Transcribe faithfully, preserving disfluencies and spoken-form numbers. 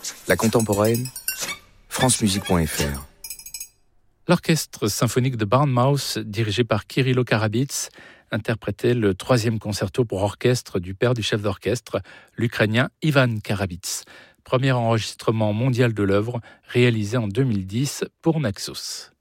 La contemporaine, francemusique point f r. L'orchestre symphonique de Bournemouth, dirigé par Kyrylo Karabits, interprétait le troisième concerto pour orchestre du père du chef d'orchestre, l'Ukrainien Ivan Karabits. Premier enregistrement mondial de l'œuvre, réalisé en deux mille dix pour Naxos.